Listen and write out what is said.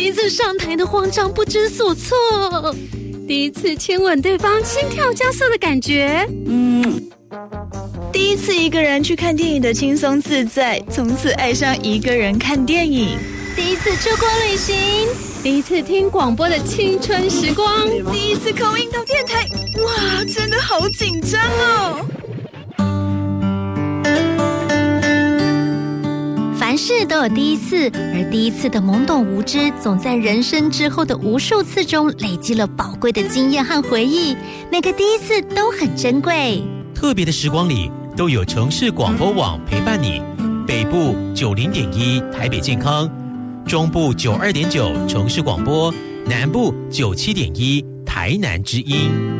一次上台的慌张不知所措， 第一次亲吻对方心跳加速的感觉， 第一次一个人去看电影的轻松自在，从此爱上一个人看电影。 第一次出国旅行， 第一次听广播的青春时光， 第一次口音到电台，哇，真的好紧张哦！ 凡事都有第一次，而第一次的懵懂无知，总在人生之后的无数次中累积了宝贵的经验和回忆。每个第一次都很珍贵。 特别的时光里，都有城市广播网陪伴你。北部90.1台北健康，中部92.9城市广播，南部97.1台南之音。